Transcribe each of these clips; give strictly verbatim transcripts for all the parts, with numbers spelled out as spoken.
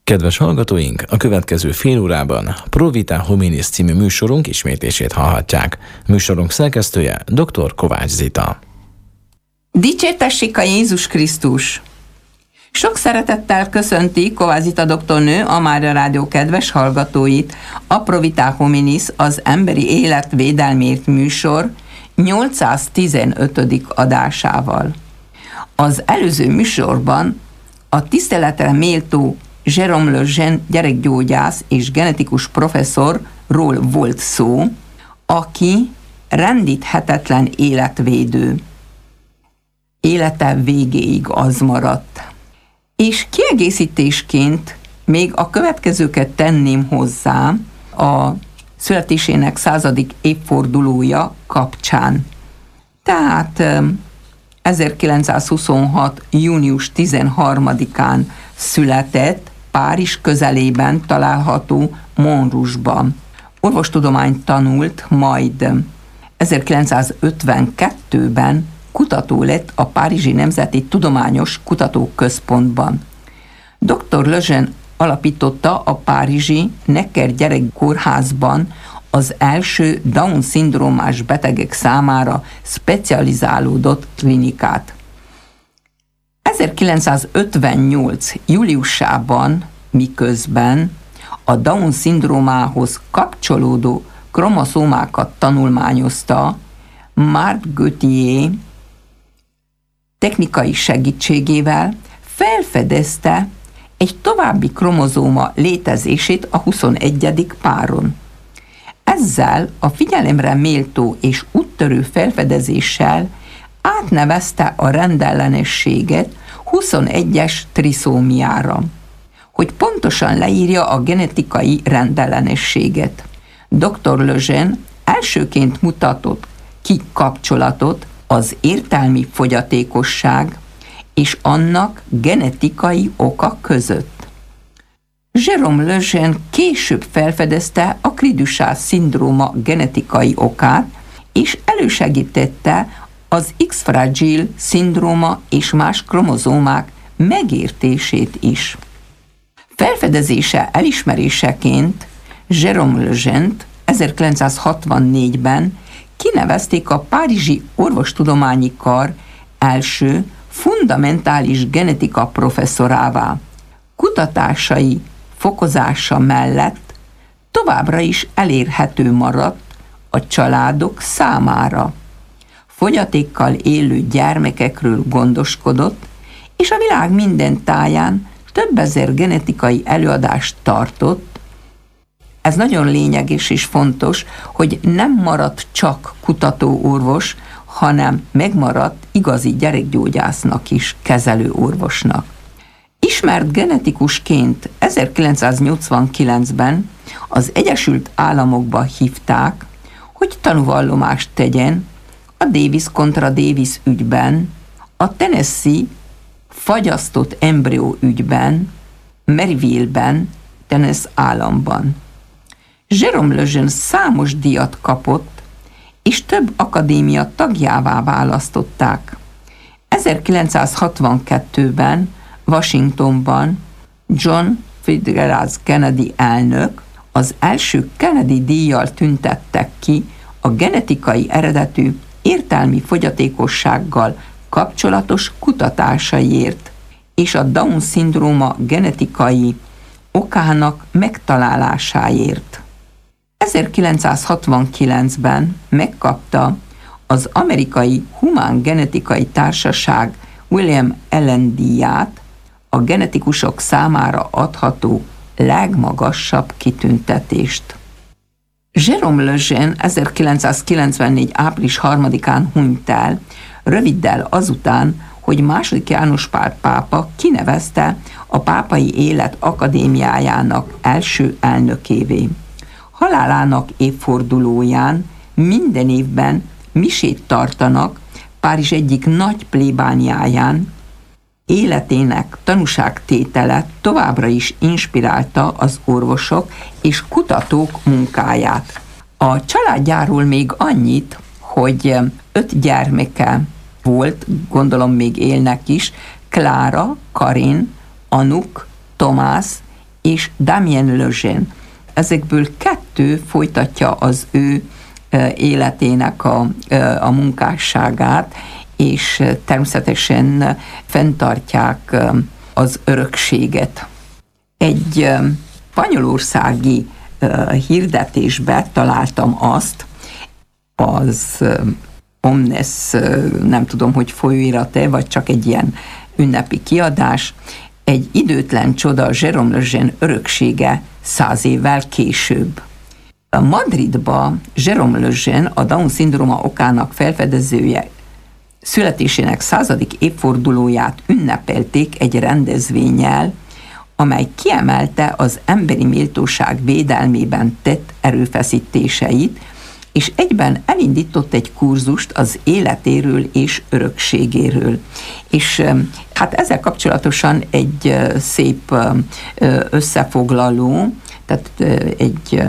Kedves hallgatóink, a következő fél órában Pro Vita Hominis című műsorunk ismétlését hallhatják. Műsorunk szerkesztője dr. Kovács Zita. Dicsértessék a Jézus Krisztus! Sok szeretettel köszönti Kovács Zita doktornő a Mária Rádió kedves hallgatóit, a Pro Vita Hominis, az emberi élet védelmért műsor nyolcszáztizenötödik adásával. Az előző műsorban a tiszteletre méltó Jérôme Lejeune gyerekgyógyász és genetikus professzorról volt szó, aki rendíthetetlen életvédő. Élete végéig az maradt. És kiegészítésként még a következőket tenném hozzá a születésének századik évfordulója kapcsán. Tehát ezerkilencszázhuszonhat. június tizenharmadikán született Párizs közelében található Montrouge-ban. Orvostudományt tanult, majd ezerkilencszázötvenkettőben kutató lett a Párizsi Nemzeti Tudományos Kutatóközpontban. doktor Lejeune alapította a párizsi Necker gyerekkórházban az első Down-szindrómás betegek számára specializálódott klinikát. ezerkilencszázötvennyolc. júliusában, miközben a Down-szindrómához kapcsolódó kromoszómákat tanulmányozta, Marc Gauthier technikai segítségével felfedezte egy további kromozóma létezését a huszonegyedik páron. Ezzel a figyelemre méltó és úttörő felfedezéssel átnevezte a rendellenességet huszonegyes triszómiára, hogy pontosan leírja a genetikai rendellenességet. doktor Lejeune elsőként mutatott ki kapcsolatot az értelmi fogyatékosság és annak genetikai oka között. Jérôme Lejeune később felfedezte a Cri-du-Chat-szindróma genetikai okát, és elősegítette az X-fragile szindróma és más kromozómák megértését is. Felfedezése elismeréseként Jérôme Lejeune-t ezerkilencszázhatvannégyben kinevezték a Párizsi Orvostudományi Kar első fundamentális genetika professzorává. Kutatásai fokozása mellett továbbra is elérhető maradt a családok számára. Fogyatékkal élő gyermekekről gondoskodott, és a világ minden táján több ezer genetikai előadást tartott. Ez nagyon lényeges és fontos, hogy nem maradt csak kutatóorvos, hanem megmaradt igazi gyerekgyógyásznak is, kezelőorvosnak. Ismert genetikusként ezerkilencszáznyolcvankilencben az Egyesült Államokba hívták, hogy tanúvallomást tegyen a Davis kontra Davis ügyben, a Tennessee fagyasztott embrió ügyben, Maryville-ben, Tennessee államban. Jérôme Lejeune számos díjat kapott, és több akadémia tagjává választották. ezerkilencszázhatvankettőben Washingtonban John Fitzgerald Kennedy elnök az első Kennedy díjjal tüntettek ki a genetikai eredetű értelmi fogyatékossággal kapcsolatos kutatásaiért, és a Down-szindróma genetikai okának megtalálásáért. ezerkilencszázhatvankilencben megkapta az Amerikai Humán Genetikai Társaság William Allen díját, a genetikusok számára adható legmagasabb kitüntetést. Jérôme Lejeune ezerkilencszázkilencvennégy. április harmadikán hunyt el, röviddel azután, hogy második János Pál pápa kinevezte a Pápai Élet Akadémiájának első elnökévé. Halálának évfordulóján minden évben misét tartanak Párizs egyik nagy plébániáján. Életének tanúságtétele továbbra is inspirálta az orvosok és kutatók munkáját. A családjáról még annyit, hogy öt gyermeke volt, gondolom még élnek is, Klára, Karin, Anuk, Tomás és Damien Lejeune. Ezekből kettő folytatja az ő életének a, a munkásságát, és természetesen fenntartják az örökséget. Egy spanyolországi hirdetésbe találtam azt, az Omnes, nem tudom, hogy folyóirat-e, vagy csak egy ilyen ünnepi kiadás, egy időtlen csoda, Jérôme Lejeune öröksége száz évvel később. A Madridba Jérôme Lejeune, a Down-szindróma okának felfedezője, születésének századik évfordulóját ünnepelték egy rendezvénnyel, amely kiemelte az emberi méltóság védelmében tett erőfeszítéseit, és egyben elindított egy kurzust az életéről és örökségéről. És hát ezzel kapcsolatosan egy szép összefoglaló, tehát egy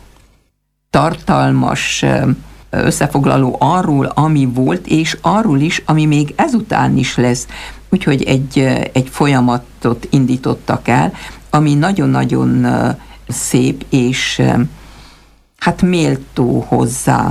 tartalmas összefoglaló arról, ami volt, és arról is, ami még ezután is lesz. Úgyhogy egy, egy folyamatot indítottak el, ami nagyon-nagyon szép, és hát méltó hozzá.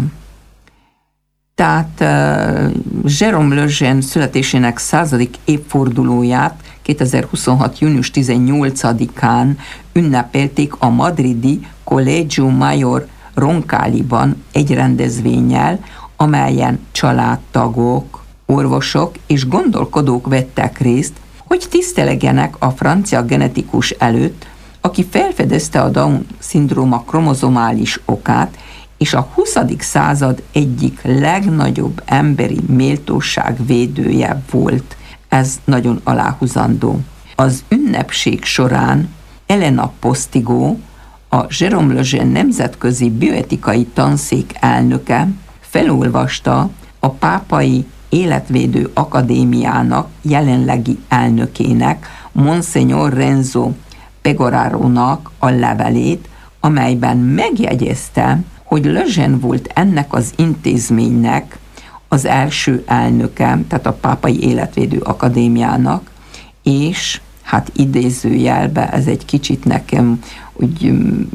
Tehát uh, Jérôme Lejeune születésének századik évfordulóját kétezer-huszonhat. június tizennyolcadikán ünnepelték a madridi Collegio Mayor Roncalliban egy rendezvénnyel, amelyen családtagok, orvosok és gondolkodók vettek részt, hogy tisztelegjenek a francia genetikus előtt, aki felfedezte a Down-szindróma kromozomális okát, és a huszadik század egyik legnagyobb emberi méltóság védője volt. Ez nagyon aláhúzandó. Az ünnepség során Elena Postigo, a Jérôme Lejeune nemzetközi bioetikai tanszék elnöke felolvasta a Pápai Életvédő Akadémiának jelenlegi elnökének, Monsignor Renzo Pegorarónak a levelét, amelyben megjegyezte, hogy Lejeune volt ennek az intézménynek az első elnöke, tehát a Pápai Életvédő Akadémiának, és hát idézőjelbe ez egy kicsit nekem úgy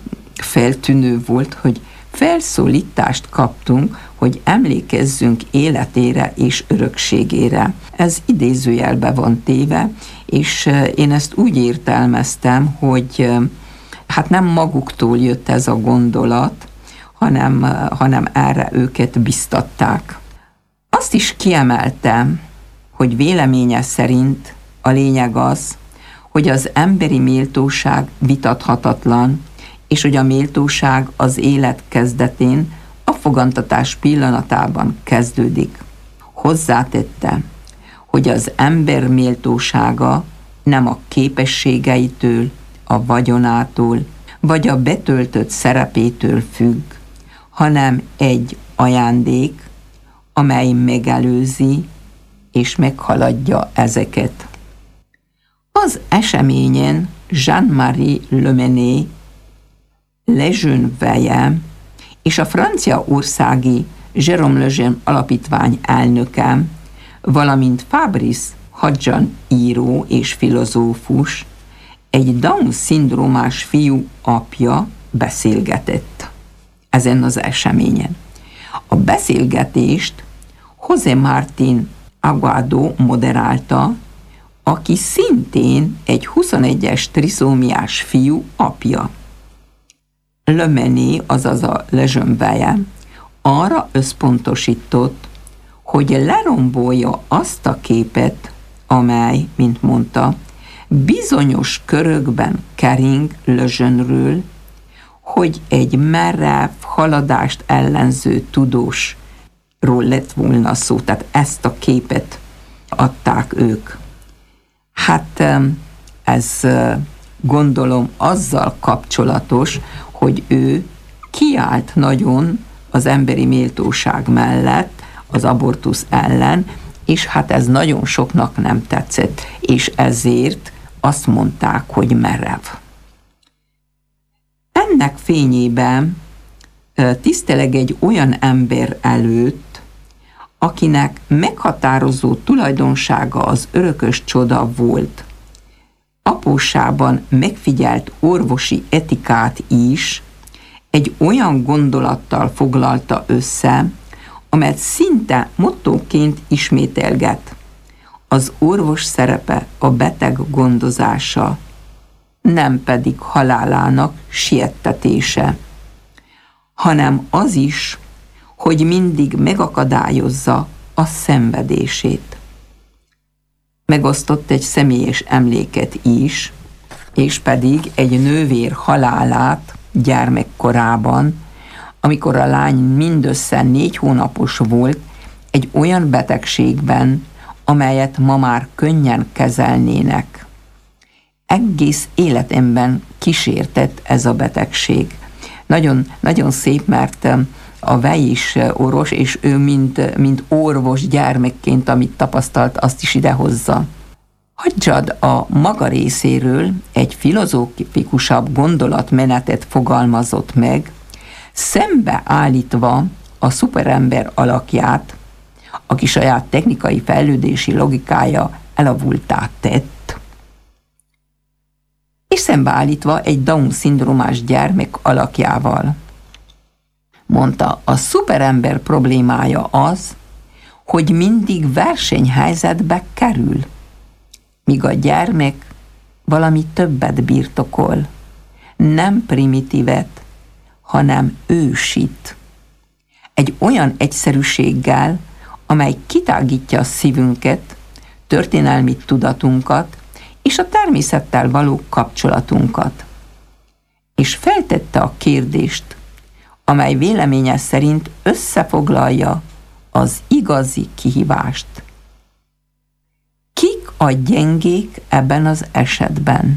feltűnő volt, hogy felszólítást kaptunk, hogy emlékezzünk életére és örökségére. Ez idézőjelbe van téve, és én ezt úgy értelmeztem, hogy hát nem maguktól jött ez a gondolat, hanem, hanem erre őket biztatták. Azt is kiemeltem, hogy véleménye szerint a lényeg az, hogy az emberi méltóság vitathatatlan, és hogy a méltóság az élet kezdetén, a fogantatás pillanatában kezdődik. Hozzátette, hogy az ember méltósága nem a képességeitől, a vagyonától, vagy a betöltött szerepétől függ, hanem egy ajándék, amely megelőzi és meghaladja ezeket. Az eseményen Jean-Marie Lemené, Lejeune veje és a franciaországi Jérôme Lejeune alapítvány elnöke, valamint Fabrice Hadjan író és filozófus, egy Down-szindrómás fiú apja beszélgetett ezen az eseményen. A beszélgetést José Martín Aguado moderálta, aki szintén egy huszonegyes triszómiás fiú apja. Lemené, azaz a Lejeune veje, arra összpontosított, hogy lerombolja azt a képet, amely, mint mondta, bizonyos körökben kering Lejeune-ről, hogy egy merev, haladást ellenző tudósról lett volna szó, tehát ezt a képet adták ők. Hát ez gondolom azzal kapcsolatos, hogy ő kiállt nagyon az emberi méltóság mellett, az abortusz ellen, és hát ez nagyon soknak nem tetszett, és ezért azt mondták, hogy merev. Ennek fényében tiszteleg egy olyan ember előtt, akinek meghatározó tulajdonsága az örökös csoda volt. apósában megfigyelt orvosi etikát is egy olyan gondolattal foglalta össze, amelyet szinte mottóként ismételget. Az orvos szerepe a beteg gondozása, nem pedig halálának siettetése, hanem az is, hogy mindig megakadályozza a szenvedését. Megosztott egy személyes emléket is, és pedig egy nővér halálát gyermekkorában, amikor a lány mindössze négy hónapos volt, egy olyan betegségben, amelyet ma már könnyen kezelnének. Egész életemben kísértett ez a betegség. Nagyon, nagyon szép, mert a Vej is orvos, és ő mint, mint orvos gyermekként, amit tapasztalt, azt is idehozza. Hadjad a maga részéről egy filozófikusabb gondolatmenetet fogalmazott meg, szembeállítva a szuperember alakját, aki saját technikai fejlődési logikája elavultá tett, és szembeállítva egy Down-szindrómás gyermek alakjával. Mondta, a szuperember problémája az, hogy mindig versenyhelyzetbe kerül, míg a gyermek valami többet birtokol, nem primitívet, hanem ősit. Egy olyan egyszerűséggel, amely kitágítja a szívünket, történelmi tudatunkat és a természettel való kapcsolatunkat. És feltette a kérdést, amely véleménye szerint összefoglalja az igazi kihívást. Kik a gyengék ebben az esetben?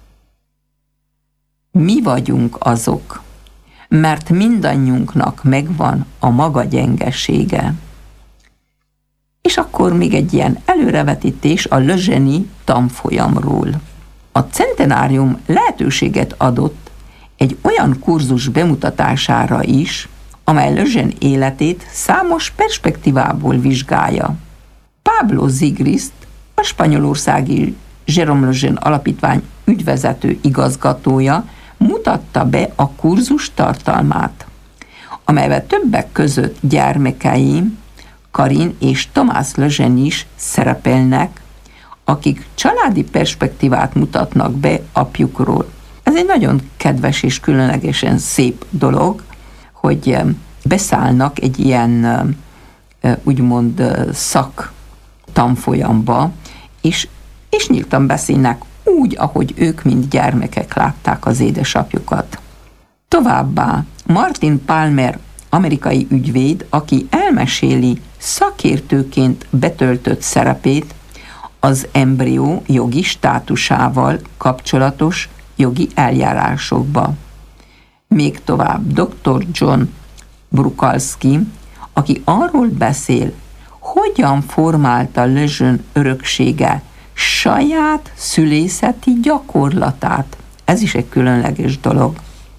Mi vagyunk azok, mert mindannyiunknak megvan a maga gyengesége. És akkor még egy ilyen előrevetítés a Lejeune tanfolyamról. A centenárium lehetőséget adott egy olyan kurzus bemutatására is, amely Lejeune életét számos perspektívából vizsgálja. Pablo Zigrist, a spanyolországi Jérôme Lejeune alapítvány ügyvezető igazgatója mutatta be a kurzus tartalmát, amelyben többek között gyermekei, Karin és Thomas Lejeune is szerepelnek, akik családi perspektívát mutatnak be apjukról. Ez egy nagyon kedves és különlegesen szép dolog, hogy beszállnak egy ilyen úgymond szak tanfolyamba, és, és nyíltan beszélnek úgy, ahogy ők, mint gyermekek látták az édesapjukat. Továbbá Martin Palmer, amerikai ügyvéd, aki elmeséli szakértőként betöltött szerepét az embrió jogi státusával kapcsolatos jogi eljárásokba. Még tovább doktor John Bruchalski, aki arról beszél, hogyan formálta Lejeune öröksége saját szülészeti gyakorlatát. Ez is egy különleges dolog.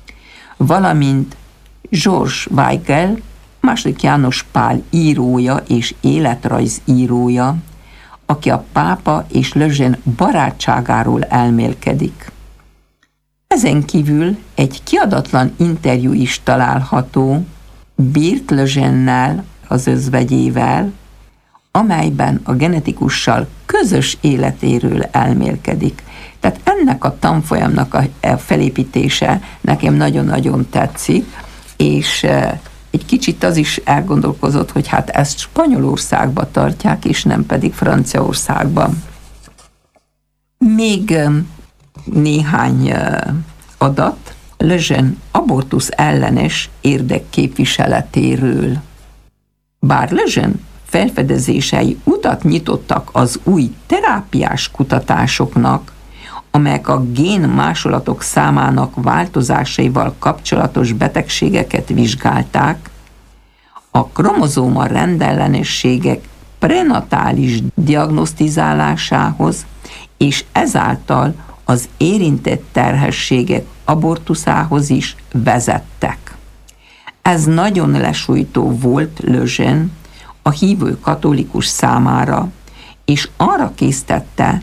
Valamint George Weigel, második János Pál írója és életrajzírója, aki a pápa és Lejeune barátságáról elmélkedik. Ezen kívül egy kiadatlan interjú is található Birt Lejeune-nel, az özvegyével, amelyben a genetikussal közös életéről elmélkedik. Tehát ennek a tanfolyamnak a felépítése nekem nagyon-nagyon tetszik, és egy kicsit az is elgondolkozott, hogy hát ezt Spanyolországba tartják, és nem pedig Franciaországban. Még néhány adat Lejeune abortusz ellenes érdekképviseletéről. Bár Lejeune felfedezései utat nyitottak az új terápiás kutatásoknak, amelyek a gén másolatok számának változásaival kapcsolatos betegségeket vizsgálták, a kromozóma rendellenességek prenatális diagnosztizálásához és ezáltal az érintett terhességek abortuszához is vezettek. Ez nagyon lesújtó volt Lejeune a hívő katolikus számára, és arra késztette,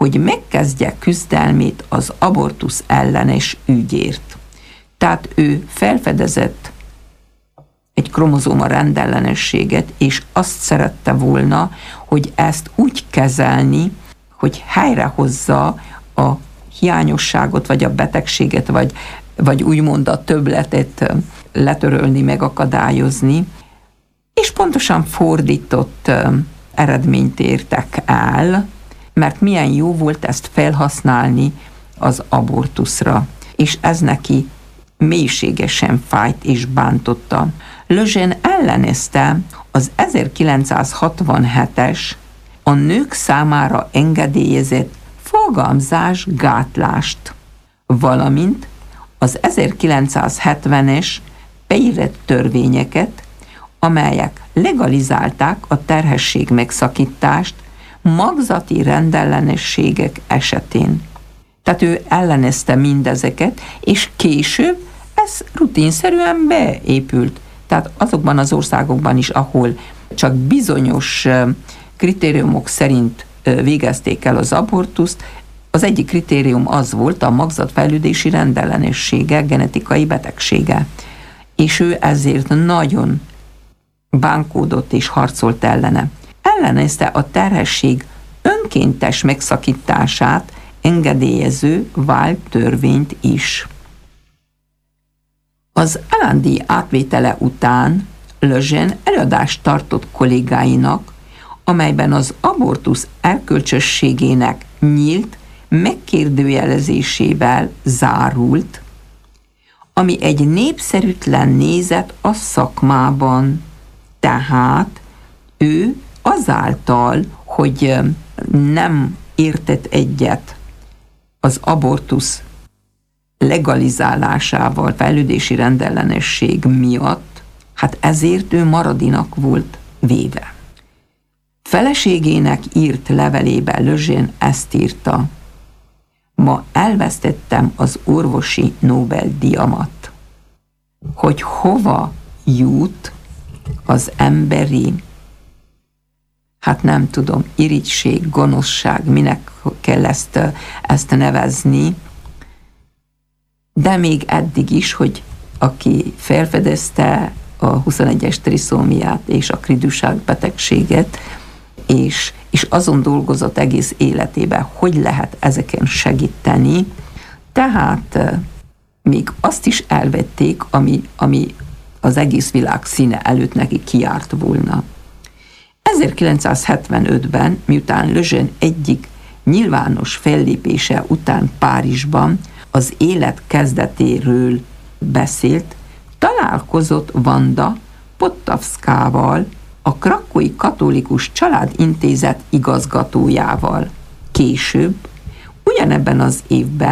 hogy megkezdje küzdelmét az abortusz ellenes ügyért. Tehát ő felfedezett egy kromozóma rendellenességet, és azt szerette volna, hogy ezt úgy kezelni, hogy helyrehozza a hiányosságot, vagy a betegséget, vagy, vagy úgymond a többletet letörölni, megakadályozni, és pontosan fordított eredményt értek el, mert milyen jó volt ezt felhasználni az abortuszra, és ez neki mélységesen fájt és bántotta. Lejeune ellenezte az ezerkilencszázhatvanhetes a nők számára engedélyezett fogamzás gátlást, valamint az ezerkilencszázhetvenes Peyret törvényeket, amelyek legalizálták a terhesség megszakítást magzati rendellenességek esetén. Tehát ő ellenezte mindezeket, és később ez rutinszerűen beépült. Tehát azokban az országokban is, ahol csak bizonyos kritériumok szerint végezték el az abortuszt, az egyik kritérium az volt a magzatfejlődési rendellenessége, genetikai betegsége. És ő ezért nagyon bánkódott és harcolt ellene. Ellenezte a terhesség önkéntes megszakítását engedélyező vált törvényt is. Az Allende átvétele után Lejeune előadást tartott kollégáinak, amelyben az abortusz erkölcsösségének nyílt megkérdőjelezésével zárult, ami egy népszerűtlen nézet a szakmában. Tehát ő azáltal, hogy nem értett egyet az abortusz legalizálásával, fejlődési rendellenesség miatt, hát ezért ő maradinak volt véve. Feleségének írt levelében Lejeune ezt írta: ma elvesztettem az orvosi Nobel-díjamat. Hogy hova jut az emberi, hát nem tudom, irigység, gonoszság, minek kell ezt, ezt nevezni, de még eddig is, hogy aki felfedezte a huszonegyes triszómiát és a kridusság betegséget, és, és azon dolgozott egész életében, hogy lehet ezeken segíteni, tehát még azt is elvették, ami, ami az egész világ színe előtt neki kijárt volna. ezerkilencszázhetvenötben, miután Lejeune egyik nyilvános fellépése után Párizsban az élet kezdetéről beszélt, találkozott Wanda Pottawskával, a Krakói Katolikus Családintézet igazgatójával. Később, ugyanebben az évben